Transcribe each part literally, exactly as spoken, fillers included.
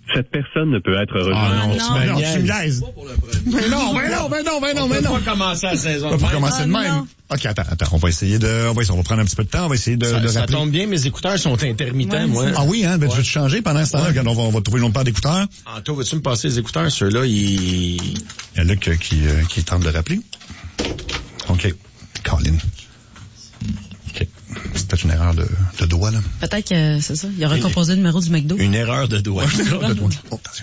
Cette personne ne peut être rejointe. Ah non, non, tu me non, niaises. tu me niaises. Mais non, mais non, mais non, mais non, mais non. On peut pas commencer la saison. On peut pas commencer Ah, de même. non. OK, attends, attends, on va essayer de, on va essayer, on va prendre un petit peu de temps, on va essayer de, Ça, de ça rappeler. tombe bien, mes écouteurs sont intermittents, Ouais, moi. Ah oui, hein, ben, Ouais. tu veux te changer pendant ce temps-là? Ouais. Regarde, on va, on va trouver une autre paire d'écouteurs. Anto, veux-tu me passer les écouteurs? Ceux-là, ils... Il y a Luc euh, qui, euh, qui tente de rappeler. OK. Colin. OK. C'était une erreur de, de doigt, là. Peut-être que c'est ça. Il aurait composé le numéro du McDo. Une erreur de doigt. Une erreur de doigt. Oh, attention.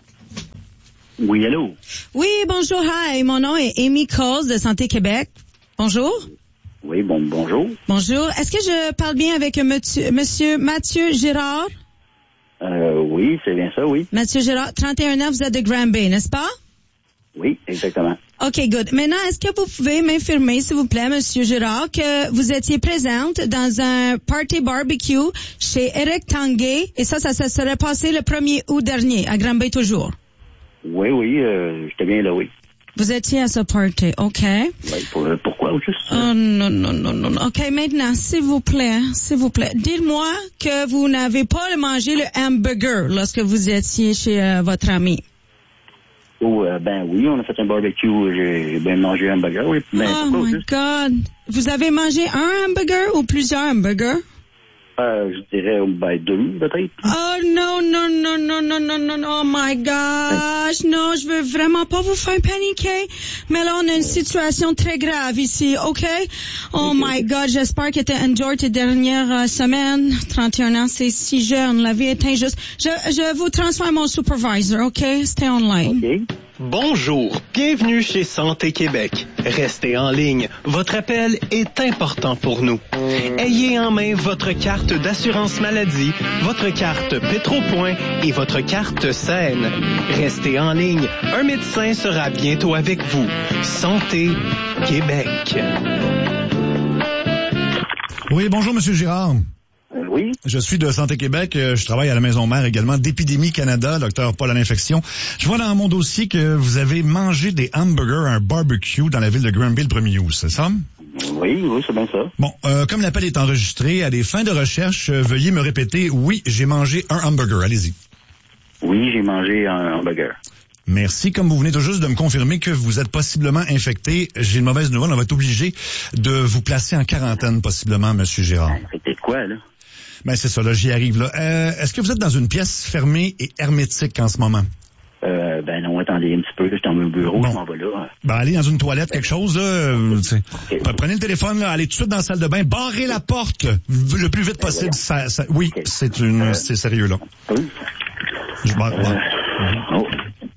Oui, allô? Oui, bonjour, hi. Mon nom est Amy Coles de Santé Québec. Bonjour. Oui, bon, bonjour. Bonjour. Est-ce que je parle bien avec monsieur, monsieur Mathieu Girard? Euh, oui, c'est bien ça, oui. Mathieu Girard, trente et un ans, vous êtes de Granby, n'est-ce pas? Oui, exactement. OK, good. Maintenant, est-ce que vous pouvez m'informer, s'il vous plaît, monsieur Girard, que vous étiez présente dans un party barbecue chez Eric Tanguay, et ça, ça, ça serait passé le premier août dernier, à Granby toujours? Oui, oui, euh, j'étais bien là, oui. Vous étiez à ce party, OK. Oui, pour, euh, pourquoi, ou juste? Oh, non, non, non, non. OK, maintenant, s'il vous plaît, s'il vous plaît, dites-moi que vous n'avez pas mangé le hamburger lorsque vous étiez chez euh, votre ami. Oh, euh, ben oui, on a fait un barbecue, j'ai bien mangé un hamburger, oui. Ben, Oh pourquoi, au my juste? God. Vous avez mangé un hamburger ou plusieurs hamburgers? Euh, je dirais, ben, deux, peut-être. Oh non, non, non, non, non, non, non, non, oh my gosh, non, je veux vraiment pas vous faire paniquer, mais là, on a une situation très grave ici, OK? Oh my God, j'espère que tu enjoy tes dernières euh, semaines. trente et un ans, c'est si jeune, la vie est injuste. Je, je vous transfère mon supervisor, OK? Stay online. OK. Bonjour, bienvenue chez Santé Québec. Restez en ligne, votre appel est important pour nous. Ayez en main votre carte d'assurance maladie, votre carte Pétropoint et votre carte Saine. Restez en ligne, un médecin sera bientôt avec vous. Santé Québec. Oui, bonjour, monsieur Girard. Euh, oui. Je suis de Santé Québec. Euh, Je travaille à la Maison Mère également d'Épidémie Canada, docteur Paul à l'infection. Je vois dans mon dossier que vous avez mangé des hamburgers à un barbecue dans la ville de Granby le premier août, c'est ça? Oui, oui, c'est bien ça. Bon, euh, comme l'appel est enregistré, à des fins de recherche, euh, veuillez me répéter, oui, j'ai mangé un hamburger. Allez-y. Oui, j'ai mangé un hamburger. Merci. Comme vous venez tout juste de me confirmer que vous êtes possiblement infecté, j'ai une mauvaise nouvelle. On va être obligé de vous placer en quarantaine, possiblement, monsieur Girard. Infecté de quoi, là? Ben, c'est ça, là, j'y arrive, là. Euh, est-ce que vous êtes dans une pièce fermée et hermétique en ce moment? Euh, ben non, attendez un petit peu, là, je suis dans mon bureau, Bon. je m'en vais là. Ben, allez dans une toilette, quelque chose, là. euh, tu sais. Okay. Ben, prenez le téléphone, là, allez tout de suite dans la salle de bain, barrez la porte le plus vite possible. voyons. Ça, ça, oui, Okay. c'est une, Euh, c'est sérieux, là. Oui. Je barre- Euh, ouais. oh.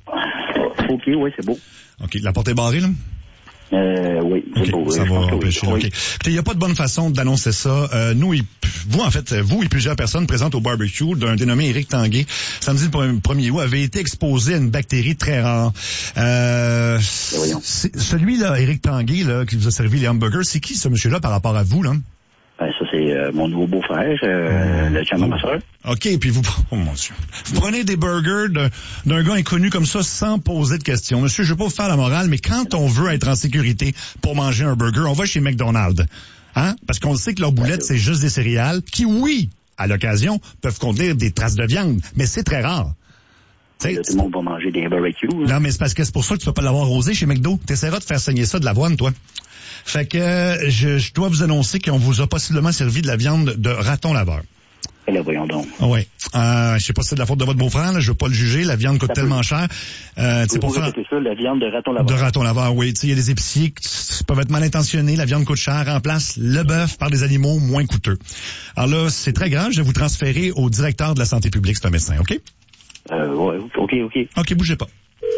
OK, oui, c'est beau. OK, la porte est barrée, là? Euh, oui, c'est OK, beau. ça euh, je va pense que empêcher. oui. OK. Écoutez, il n'y a pas de bonne façon d'annoncer ça. Euh, nous, et, vous, en fait, vous et plusieurs personnes présentes au barbecue d'un dénommé Éric Tanguay, samedi le premier août, avez été exposés à une bactérie très rare. Euh, voyons. c'est- celui-là, Éric Tanguay, là, qui vous a servi les hamburgers, c'est qui ce monsieur-là par rapport à vous, là? Ben, ça, c'est euh, mon nouveau beau-frère, euh, le chum de ma soeur. OK, puis vous, oh mon Dieu, vous prenez des burgers d'un, d'un gars inconnu comme ça sans poser de questions. Monsieur, je veux pas vous faire la morale, mais quand on veut être en sécurité pour manger un burger, on va chez McDonald's. Hein? Parce qu'on sait que leur boulette, c'est juste des céréales qui, oui, à l'occasion, peuvent contenir des traces de viande, mais c'est très rare. Là, tout le monde va manger des barbecues. Là. Non, mais c'est parce que c'est pour ça que tu peux pas l'avoir osé chez McDo. T'essaieras de faire saigner ça de l'avoine, toi. Fait que euh, je, je dois vous annoncer qu'on vous a possiblement servi de la viande de raton laveur. Et là, voyons donc. Oui. Euh, je sais pas si c'est de la faute de votre beau-frère, là, je veux pas le juger, la viande coûte Ça tellement peut. cher. Euh, tu sais, pour Vous faire répétez ça, la viande de raton de laveur. raton laveur, oui. Tu sais, il y a des épiciers qui peuvent être mal intentionnés, la viande coûte cher, remplace le bœuf par des animaux moins coûteux. Alors là, c'est très grave, je vais vous transférer au directeur de la santé publique, c'est un médecin, OK? Euh, ouais, OK, OK. OK, bougez pas.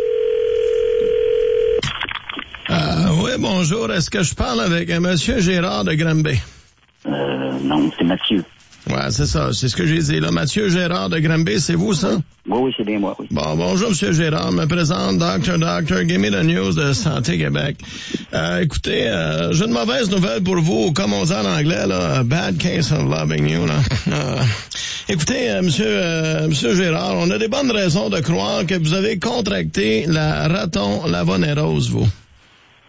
Ah, oui, bonjour. Est-ce que je parle avec un monsieur Gérard de Granby? Euh, non, c'est Mathieu. Ouais, c'est ça. C'est ce que j'ai dit, là. Mathieu Gérard de Granby, c'est vous, ça? Oui, oui, c'est bien moi, oui. Bon, bonjour, monsieur Gérard. Me présente Docteur Docteur Give me the news de Santé Québec. Euh, écoutez, euh, j'ai une mauvaise nouvelle pour vous. Comme on dit en anglais, là, bad case of loving you, là. Euh, écoutez, euh, monsieur, euh, monsieur Gérard, on a des bonnes raisons de croire que vous avez contracté la raton lavonérose, vous.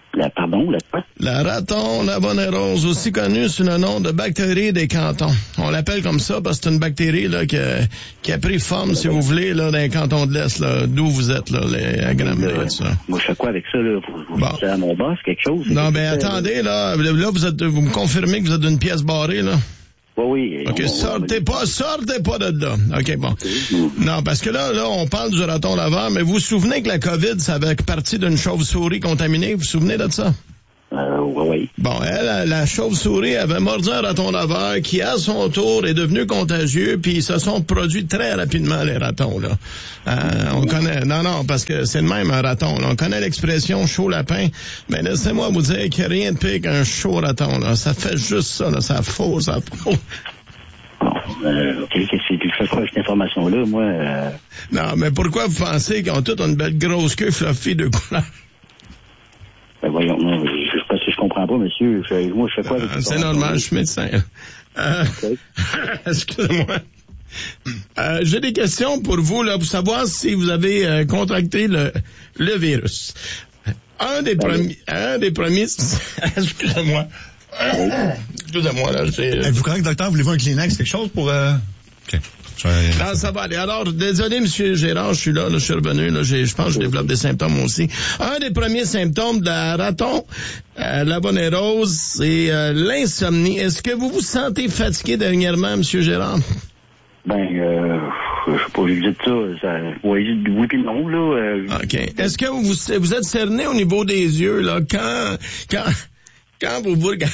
La, pardon, la quoi? La raton lavonérose, aussi connue sous le nom de bactérie des cantons. On l'appelle comme ça parce que c'est une bactérie là, qui, a, qui a pris forme, si vous voulez, là, dans les cantons de l'Est, là, d'où vous êtes, là, les agramés, tout ça. Moi, je fais quoi avec ça, là? Vous, vous bon. dites à mon boss, quelque chose? Non, ben attendez, là, là, vous êtes, vous me confirmez que vous êtes d'une pièce barrée, là? Oui, oui. OK, on, sortez on... pas, sortez pas de là. OK, bon. Mmh. Non, parce que là, là, on parle du raton laveur, mais vous vous souvenez que la COVID, ça avait parti d'une chauve-souris contaminée? Vous vous souvenez de ça? Euh, oui, oui. Bon, elle, la chauve-souris avait mordu un raton laveur qui, à son tour, est devenu contagieux, puis ils se sont produits très rapidement, les ratons, là. Euh, on connaît, non, non, parce que c'est le même, un raton, là. On connaît l'expression chaud lapin, mais laissez-moi vous dire qu'il n'y a rien de pire qu'un chaud raton, là. Ça fait juste ça, là. Ça fausse, ça fausse. Bon, euh, OK, qu'est-ce que tu fais quoi avec cette information-là, moi? Euh... Non, mais pourquoi vous pensez qu'ils ont toutes une belle grosse queue fluffy de couleur? Ben voyons, non, je, parce que je comprends pas, monsieur. Je, moi, je fais quoi avec euh, C'est normal, je suis médecin. Euh, okay. Excusez-moi. Euh, j'ai des questions pour vous, là, pour savoir si vous avez euh, contracté le, le virus. Un des ben, premiers... Un des premiers... Excusez-moi. Oui. Excusez-moi, là, j'ai... Êtes-vous correct, docteur? Voulez-vous un Kleenex, quelque chose pour... Euh... OK. Non, ça va aller. Alors, désolé, monsieur Gérard, je suis là, là, je suis revenu, là, j'ai, je pense que je développe des symptômes aussi. Un des premiers symptômes de la raton euh, lavonérose, c'est euh, l'insomnie. Est-ce que vous vous sentez fatigué dernièrement, monsieur Gérard? Ben, euh, je sais pas, je dis ça, ça, oui, oui puis non, là. Euh, OK. Est-ce que vous, vous êtes cerné au niveau des yeux, là, quand, quand, quand vous vous regardez...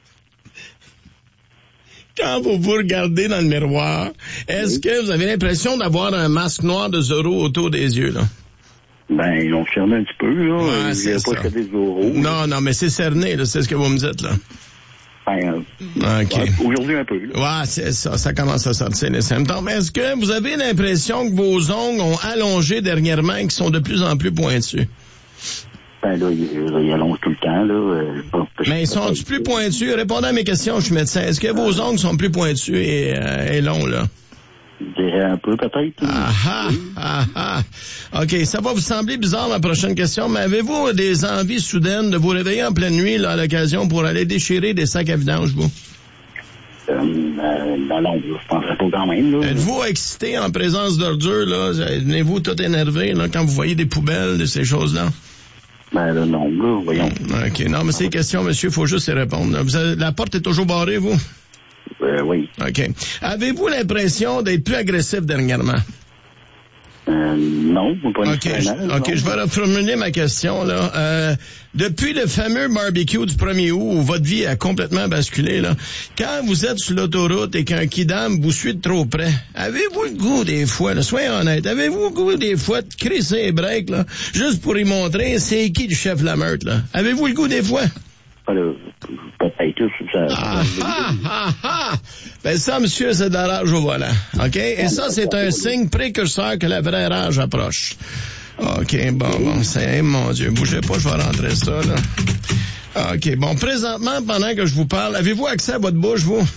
Quand vous vous regardez dans le miroir, est-ce oui. que vous avez l'impression d'avoir un masque noir de Zorro autour des yeux, là? Ben, ils l'ont fermé un petit peu, là. Ouais, c'est pas ça. Des Zorro. Non, non, mais c'est cerné, là, c'est ce que vous me dites, là. Ben, euh, OK. Ouais, aujourd'hui un peu, là. Ouais, c'est ça, ça commence à sortir les symptômes. Est-ce que vous avez l'impression que vos ongles ont allongé dernièrement et qu'ils sont de plus en plus pointus? Ben là, il, il allonge tout le temps, là. Euh, pas, Mais ils sont-ils plus pointus? Répondez à mes questions, je suis médecin. Est-ce que vos ongles sont plus pointus et, euh, et longs, là? Je dirais un peu, peut-être. Ah ah, ah ah. OK, ça va vous sembler bizarre, ma prochaine question, mais avez-vous des envies soudaines de vous réveiller en pleine nuit, là, à l'occasion, pour aller déchirer des sacs à vidange, vous? Euh, euh, non, non, je penserais pas quand même, là. Êtes-vous excité en présence d'ordures, là? Venez-vous tout énervé, là, quand vous voyez des poubelles, de ces choses-là? Ben là, non, là, voyons. OK. Non, mais c'est une question, monsieur, il faut juste y répondre. Vous avez, la porte est toujours barrée, vous? Euh, oui. OK. Avez-vous l'impression d'être plus agressif dernièrement? Euh, non, pas OK, je, OK, je vais reformuler ma question, là. Euh, depuis le fameux barbecue du premier août où votre vie a complètement basculé, là, quand vous êtes sur l'autoroute et qu'un kidam vous suit de trop près, avez-vous le goût des fois, là, soyez honnête, avez-vous le goût des fois de crisser les breaks, là, juste pour y montrer c'est qui le chef de la meute, là? Avez-vous le goût des fois? Alors, peut-être, ça... Ah, ah, ah, ah! Ben ça, monsieur, c'est de la rage au volant, OK? Et ça, c'est un signe précurseur que la vraie rage approche. OK, bon, bon, c'est... Mon Dieu, bougez pas, je vais rentrer ça, là. OK, bon, présentement, pendant que je vous parle, avez-vous accès à votre bouche, vous?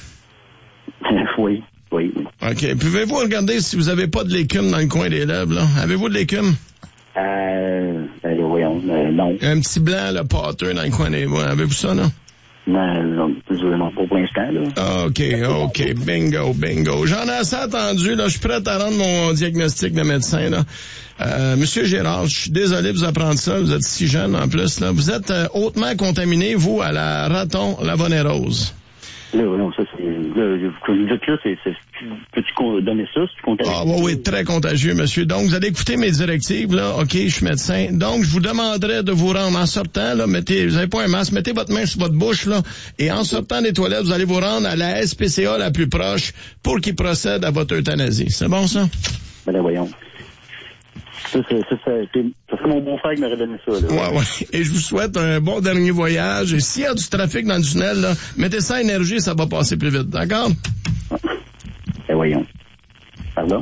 Oui, oui. OK, pouvez-vous regarder si vous avez pas de l'écume dans le coin des lèvres, là? Avez-vous de l'écume? Euh, ben, voyons, euh, non. Un petit blanc, là, pâteux dans le coin des lèvres. Avez-vous ça, non? Non, non, non, pas pour l'instant, là. OK, OK, bingo, bingo. J'en ai assez attendu, là. Je suis prêt à rendre mon diagnostic de médecin, là. Euh, Monsieur Gérard, je suis désolé de vous apprendre ça. Vous êtes si jeune, en plus, là. Vous êtes euh, hautement contaminé, vous, à la raton lavonérose. Là, non, ça, c'est... Là, je vous dis que là, c'est... c'est peux-tu donner ça, si tu contagieux? Ah, oui, oui, très contagieux, monsieur. Donc, vous allez écouter mes directives, là. OK, je suis médecin. Donc, je vous demanderai de vous rendre en sortant, là, mettez, vous n'avez pas un masque, mettez votre main sur votre bouche, là, et en sortant des toilettes, vous allez vous rendre à la S P C A la plus proche pour qu'il procède à votre euthanasie. C'est bon, ça? Ben là, voyons. Ça, c'est, ça, c'est, ça serait mon beau-frère qui m'aurait donné ça, là. Ouais, ouais. Et je vous souhaite un bon dernier voyage. Et s'il y a du trafic dans le tunnel, là, mettez ça à énergie, ça va passer plus vite. D'accord? Ben voyons. Pardon?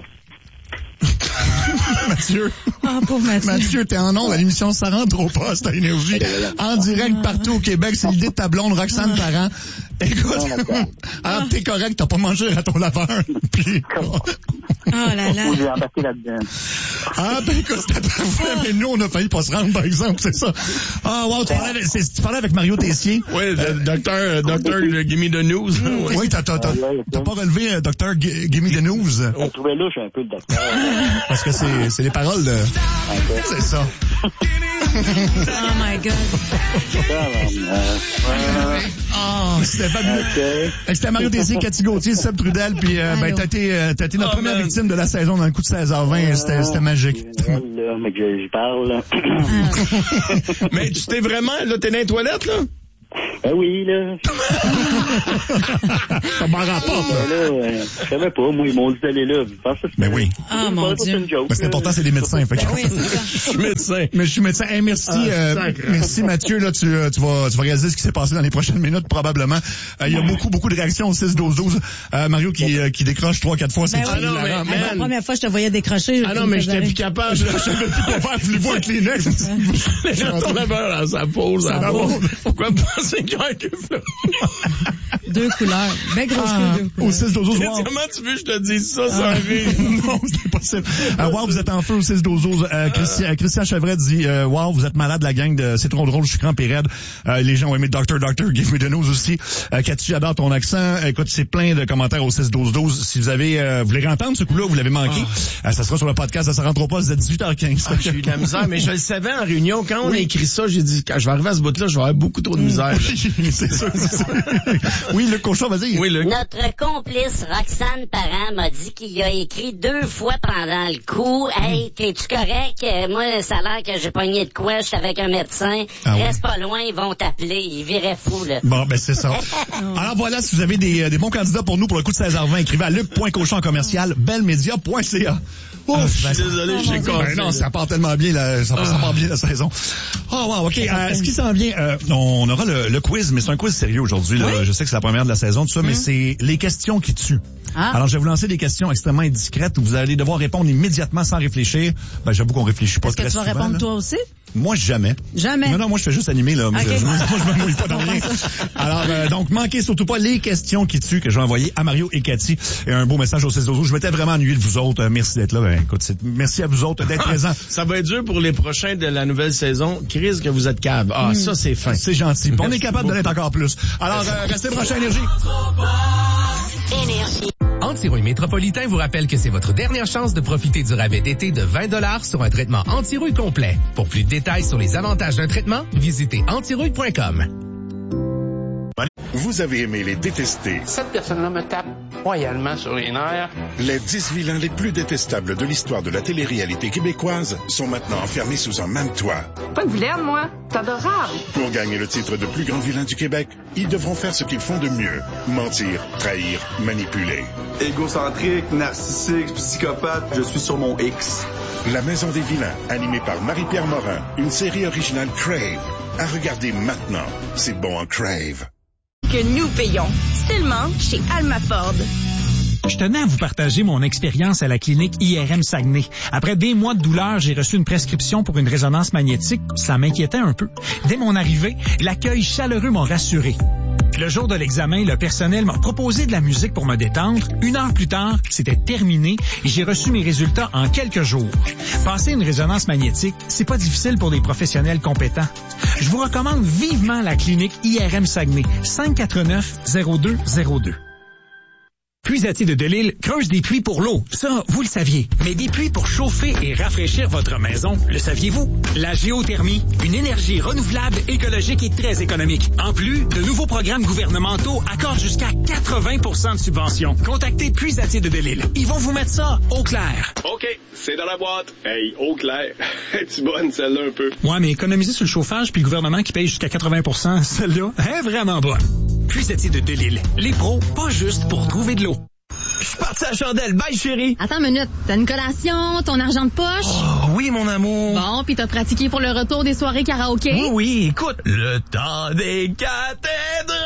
Mathieu. Ah, pauvre Mathieu. Mathieu, t'es en ondes à l'émission Ça rentre au poste à Énergie. En direct partout au Québec. C'est l'idée de ta blonde, Roxane Parent. Écoute, alors t'es correct, t'as pas mangé à ton laveur. Puis... Oh là là. J'ai embarqué là-dedans. Ah, ben, écoute, c'était parfait, mais nous, on a failli pas se rendre, par exemple, c'est ça. Ah, wow, tu parlais avec, c'est, tu parlais avec Mario Tessier? Oui, euh, docteur, docteur, give me the news. Oui, t'as, t'as, t'as, t'as pas relevé, euh, docteur, give me the news? On trouvait louche un peu le docteur. Parce que c'est, c'est les paroles de... Okay. C'est ça. Oh my God. Oh, c'était fabuleux. Okay. C'était Mario Tessier, Cathy Gauthier, Seb Trudel, puis euh, ben, t'as été, euh, t'as été notre Oh, première man. victime de la saison dans le coup de seize heures vingt. C'était, c'était magique. Là, mais que j'y parle. Mais tu t'es vraiment, là, t'es dans les toilettes, là? Ben oui, là. Ça m'en rapporte, là. Là, euh, je savais pas, moi, ils m'ont dit d'aller là. Je pensais que c'était- Ben oui. Ah, mon c'est Dieu. une joke, Ben, c'est là. important, c'est des médecins. Fait que... Oui, c'est ça. Je suis médecin. Mais je suis médecin. Hey, merci, Ah, euh, sacre. merci Mathieu. Là, tu, euh, tu vas, tu vas réaliser ce qui s'est passé dans les prochaines minutes probablement. Euh, Il y a beaucoup, beaucoup de réactions au six douze douze. Euh, Mario qui, euh, qui décroche trois, quatre fois. C'est Ben oui. hilarant. Ah non, mais- Hey, man. la première fois, je te voyais décrocher. Ah non, mais j'étais plus capable. Je savais plus quoi faire. Voulez-vous un Kleenex? J'ai ton laveur dans sa pause. Ça là. va. Pourquoi penser qu'il y a un que ça? Deux couleurs. Ben grosse Ah, queue, deux au couleurs. six douze douze. Wow. Comment tu veux que je te dise ça, ça arrive? Non, c'est impossible. Euh, wow, vous êtes en feu au six douze douze. Euh, Christian, Christian Chevret dit, euh, wow, vous êtes malade, la gang de C'est trop drôle, je suis crampé raide. Euh, les gens ont aimé Doctor Doctor, Give Me the News aussi. Euh, Cathy, j'adore ton accent. Écoute, c'est plein de commentaires au six douze douze. Si vous avez, euh, vous voulez entendre ce coup-là, vous l'avez manqué, euh, ça sera sur le podcast, ça se rentre pas, c'est à dix-huit heures quinze. Ah, j'ai eu de la misère, mais je le savais en réunion. Quand on a écrit ça, j'ai dit, quand je vais arriver à ce bout-là, je vais avoir beaucoup trop de misère. Oui, c'est sûr, c'est sûr. Oui, le cochon, vas-y. Oui, le... Notre complice Roxane Parent m'a dit qu'il a écrit deux fois pendant le coup. Hey, t'es-tu correct? Euh, moi, ça a l'air que j'ai pogné de quoi, je suis avec un médecin. Ah ouais. Reste pas loin, ils vont t'appeler. Ils viraient fou, là. Bon, ben c'est ça. Alors voilà, si vous avez des, euh, des bons candidats pour nous pour le coup de seize heures vingt, écrivez à luc point cochon commercial belmedia point c a. Ouf, Ah, je suis ben, désolé, j'ai Ben cassé. non, ça part tellement bien, la, ça, ça part bien la saison. Oh wow, ok. Euh, ce qui s'en vient, euh, on aura le, le quiz, mais c'est un quiz sérieux aujourd'hui. Là. Je sais que c'est la première de la saison, tout ça, mais c'est les questions qui tuent. Ah. Alors, je vais vous lancer des questions extrêmement indiscrètes où vous allez devoir répondre immédiatement sans réfléchir. Ben, j'avoue qu'on réfléchit pas Est-ce que très tu vas souvent, répondre là. toi aussi? Moi, jamais. Jamais. Non, non, moi, je fais juste animer, là. Moi, Ok. je, moi, je me mouille pas dans rien. Alors, euh, donc, manquez surtout pas les questions qui tuent que je vais envoyer à Mario et Cathy. Et un beau message au six douze douze. Je m'étais vraiment ennuyé de vous autres. Euh, merci d'être là. Ben, écoute, c'est, merci à vous autres d'être présents. Ça va être dur pour les prochains de la nouvelle saison. Crise que vous êtes cave. Ah, ça, c'est fin. C'est gentil. Puis on est Merci capable de beaucoup. l'être encore plus. Alors, euh, restez prochain, Énergie. Énergie. Antirouille Métropolitain vous rappelle que c'est votre dernière chance de profiter du rabais d'été de vingt dollars sur un traitement anti-rouille complet. Pour plus de détails sur les avantages d'un traitement, visitez antirouille point com. Vous avez aimé les détester, Cette personne-là me tape royalement sur les nerfs. les dix vilains les plus détestables de l'histoire de la télé-réalité québécoise sont maintenant enfermés sous un même toit. Pas de vilaine, moi. C'est adorable. Pour gagner le titre de plus grand vilain du Québec, ils devront faire ce qu'ils font de mieux. Mentir, trahir, manipuler. Égocentrique, narcissique, psychopathe, je suis sur mon X. La Maison des vilains, animée par Marie-Pierre Morin, une série originale Crave. À regarder maintenant. C'est bon en Crave. Que nous payons. Seulement chez Alma Ford. Je tenais à vous partager mon expérience à la clinique I R M Saguenay. Après des mois de douleur, j'ai reçu une prescription pour une résonance magnétique. Ça m'inquiétait un peu. Dès mon arrivée, l'accueil chaleureux m'a rassuré. Le jour de l'examen, le personnel m'a proposé de la musique pour me détendre. Une heure plus tard, c'était terminé et j'ai reçu mes résultats en quelques jours. Passer une résonance magnétique, c'est pas difficile pour des professionnels compétents. Je vous recommande vivement la clinique I R M Saguenay, cinq cent quatre-vingt-neuf zéro deux zéro deux. Puisatier de Delisle creuse des puits pour l'eau. Ça, vous le saviez. Mais des puits pour chauffer et rafraîchir votre maison, le saviez-vous? La géothermie, une énergie renouvelable, écologique et très économique. En plus, de nouveaux programmes gouvernementaux accordent jusqu'à quatre-vingts pour cent de subventions. Contactez Puisatier de Delisle. Ils vont vous mettre ça au clair. OK, c'est dans la boîte. Hey, au clair. Es-tu bonne, celle-là, un peu? Ouais, mais économiser sur le chauffage puis le gouvernement qui paye jusqu'à quatre-vingts pour cent, celle-là, est vraiment bonne. Puisatier de Delisle. Les pros, pas juste pour trouver de l'eau. Je suis parti à la chandelle. Bye, chérie. Attends une minute. T'as une collation, ton argent de poche? Oh, oui, mon amour. Bon, puis t'as pratiqué pour le retour des soirées karaoké? Oui, oui, écoute. Le temps des cathédrales.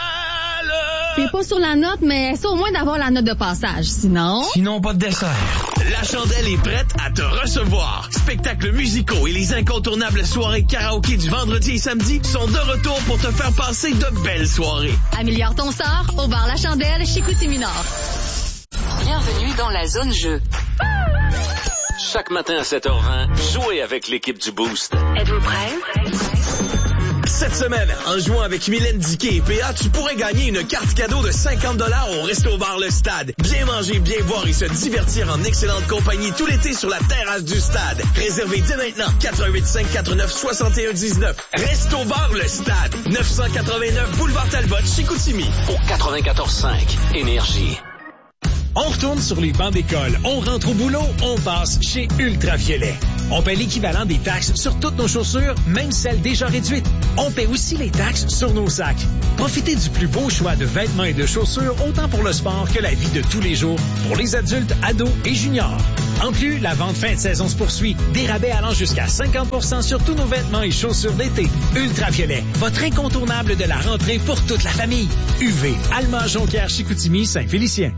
T'es pas sur la note, mais c'est au moins d'avoir la note de passage. Sinon... Sinon, pas de dessert. La chandelle est prête à te recevoir. Spectacles musicaux et les incontournables soirées karaoké du vendredi et samedi sont de retour pour te faire passer de belles soirées. Améliore ton sort au bar La Chandelle chez Couty-Minard. Bienvenue dans la zone jeu. Chaque matin à sept heures vingt, jouez avec l'équipe du Boost. Êtes-vous prêts? Cette semaine, en jouant avec Mylène Diquet et P A, tu pourrais gagner une carte cadeau de cinquante dollars au Resto-Bar Le Stade. Bien manger, bien boire et se divertir en excellente compagnie tout l'été sur la terrasse du stade. Réservez dès maintenant quatre un huit cinq quatre neuf six un un neuf. Resto-Bar Le Stade, neuf cent quatre-vingt-neuf boulevard Talbot, Chicoutimi. Au quatre-vingt-quatorze cinq Énergie. On retourne sur les bancs d'école, on rentre au boulot, on passe chez Ultraviolet. On paie l'équivalent des taxes sur toutes nos chaussures, même celles déjà réduites. On paie aussi les taxes sur nos sacs. Profitez du plus beau choix de vêtements et de chaussures, autant pour le sport que la vie de tous les jours, pour les adultes, ados et juniors. En plus, la vente fin de saison se poursuit. Des rabais allant jusqu'à cinquante pour cent sur tous nos vêtements et chaussures d'été. Ultraviolet, votre incontournable de la rentrée pour toute la famille. U V, Alma, Jonquière, Chicoutimi, Saint-Félicien.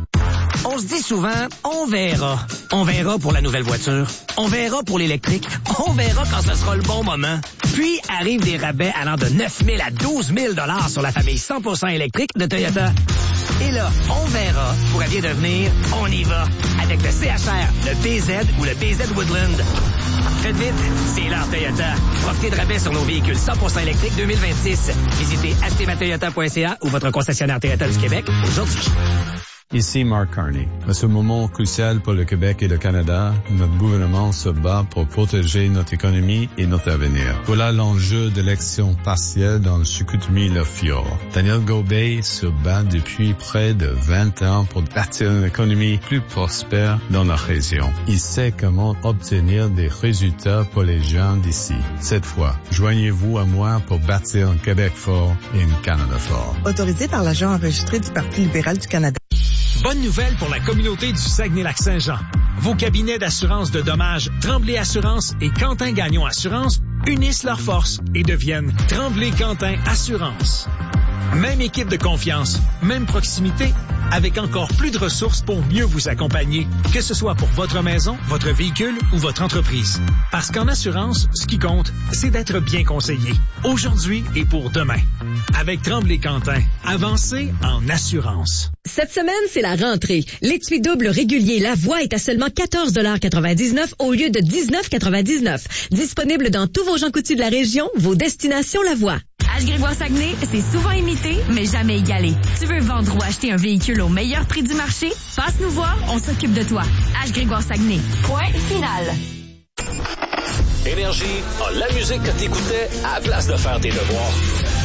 On se dit souvent, on verra. On verra pour la nouvelle voiture. On verra pour l'électrique. On verra quand ce sera le bon moment. Puis arrivent des rabais allant de neuf mille à douze mille dollars sur la famille cent pour cent électrique de Toyota. Et là, on verra pourrait bien devenir on y va avec le C H R, le B Z ou le B Z Woodland. Faites vite, c'est l'heure Toyota. Profitez de rabais sur nos véhicules cent pour cent électriques deux mille vingt-six. Visitez acheter ma toyota point c a ou votre concessionnaire Toyota du Québec aujourd'hui. Ici Mark Carney. À ce moment crucial pour le Québec et le Canada, notre gouvernement se bat pour protéger notre économie et notre avenir. Voilà l'enjeu de l'élection partielle dans le Chicoutimi-Le Fjord. Daniel Gobey se bat depuis près de vingt ans pour bâtir une économie plus prospère dans la région. Il sait comment obtenir des résultats pour les gens d'ici. Cette fois, joignez-vous à moi pour bâtir un Québec fort et un Canada fort. Autorisé par l'agent enregistré du Parti libéral du Canada. Bonne nouvelle pour la communauté du Saguenay-Lac-Saint-Jean. Vos cabinets d'assurance de dommages Tremblay Assurance et Quentin Gagnon Assurance unissent leurs forces et deviennent Tremblay-Quentin Assurance. Même équipe de confiance, même proximité, avec encore plus de ressources pour mieux vous accompagner, que ce soit pour votre maison, votre véhicule ou votre entreprise. Parce qu'en assurance, ce qui compte, c'est d'être bien conseillé, aujourd'hui et pour demain. Avec Tremblay-Quentin, avancez en assurance. Cette semaine, c'est la rentrée. L'étui double régulier Lavoie est à seulement quatorze quatre-vingt-dix-neuf au lieu de dix-neuf quatre-vingt-dix-neuf. Disponible dans tous vos Jean Coutu de la région, vos destinations Lavoie. H-Grégoire-Saguenay, c'est souvent imité, mais jamais égalé. Tu veux vendre ou acheter un véhicule au meilleur prix du marché? Passe nous voir, on s'occupe de toi. H-Grégoire-Saguenay. Point final. Énergie a la musique que t'écoutais à la place de faire tes devoirs.